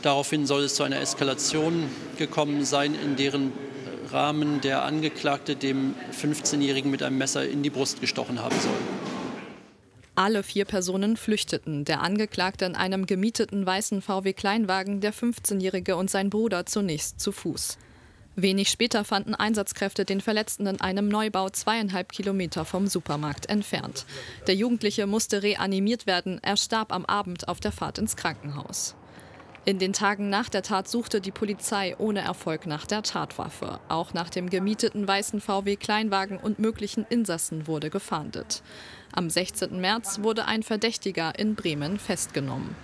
Daraufhin soll es zu einer Eskalation gekommen sein, in deren Rahmen der Angeklagte dem 15-Jährigen mit einem Messer in die Brust gestochen haben soll. Alle 4 Personen flüchteten. Der Angeklagte in einem gemieteten weißen VW-Kleinwagen, der 15-Jährige und sein Bruder zunächst zu Fuß. Wenig später fanden Einsatzkräfte den Verletzten in einem Neubau 2,5 Kilometer vom Supermarkt entfernt. Der Jugendliche musste reanimiert werden. Er starb am Abend auf der Fahrt ins Krankenhaus. In den Tagen nach der Tat suchte die Polizei ohne Erfolg nach der Tatwaffe. Auch nach dem gemieteten weißen VW-Kleinwagen und möglichen Insassen wurde gefahndet. Am 16. März wurde ein Verdächtiger in Bremen festgenommen.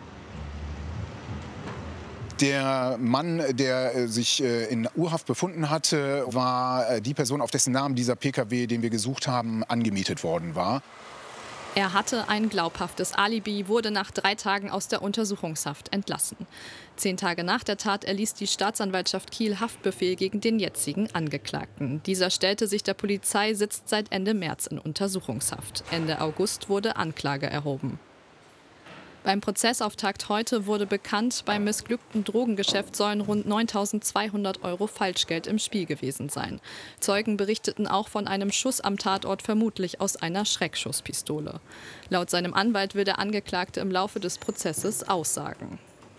Der Mann, der sich in Urhaft befunden hatte, war die Person, auf dessen Namen dieser Pkw, den wir gesucht haben, angemietet worden war. Er hatte ein glaubhaftes Alibi, wurde nach 3 Tagen aus der Untersuchungshaft entlassen. 10 Tage nach der Tat erließ die Staatsanwaltschaft Kiel Haftbefehl gegen den jetzigen Angeklagten. Dieser stellte sich der Polizei, sitzt seit Ende März in Untersuchungshaft. Ende August wurde Anklage erhoben. Beim Prozessauftakt heute wurde bekannt, beim missglückten Drogengeschäft sollen rund 9.200 € Falschgeld im Spiel gewesen sein. Zeugen berichteten auch von einem Schuss am Tatort, vermutlich aus einer Schreckschusspistole. Laut seinem Anwalt will der Angeklagte im Laufe des Prozesses aussagen.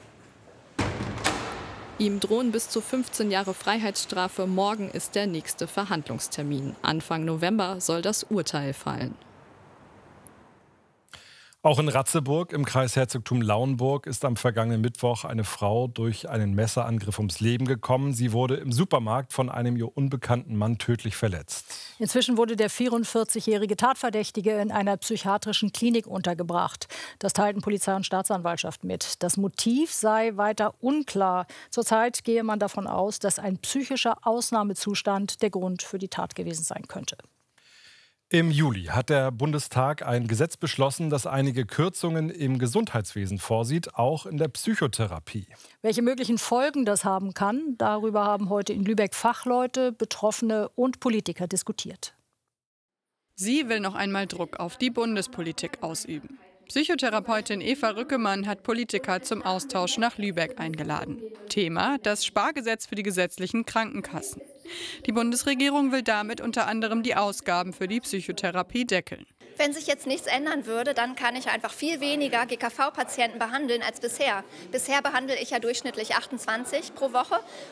Ihm drohen bis zu 15 Jahre Freiheitsstrafe. Morgen ist der nächste Verhandlungstermin. Anfang November soll das Urteil fallen. Auch in Ratzeburg im Kreis Herzogtum Lauenburg ist am vergangenen Mittwoch eine Frau durch einen Messerangriff ums Leben gekommen. Sie wurde im Supermarkt von einem ihr unbekannten Mann tödlich verletzt. Inzwischen wurde der 44-jährige Tatverdächtige in einer psychiatrischen Klinik untergebracht. Das teilten Polizei und Staatsanwaltschaft mit. Das Motiv sei weiter unklar. Zurzeit gehe man davon aus, dass ein psychischer Ausnahmezustand der Grund für die Tat gewesen sein könnte. Im Juli hat der Bundestag ein Gesetz beschlossen, das einige Kürzungen im Gesundheitswesen vorsieht, auch in der Psychotherapie. Welche möglichen Folgen das haben kann, darüber haben heute in Lübeck Fachleute, Betroffene und Politiker diskutiert. Sie will noch einmal Druck auf die Bundespolitik ausüben. Psychotherapeutin Eva Rückemann hat Politiker zum Austausch nach Lübeck eingeladen. Thema: das Spargesetz für die gesetzlichen Krankenkassen. Die Bundesregierung will damit unter anderem die Ausgaben für die Psychotherapie deckeln. Wenn sich jetzt nichts ändern würde, dann kann ich einfach viel weniger GKV-Patienten behandeln als bisher. Bisher behandle ich ja durchschnittlich 28 pro Woche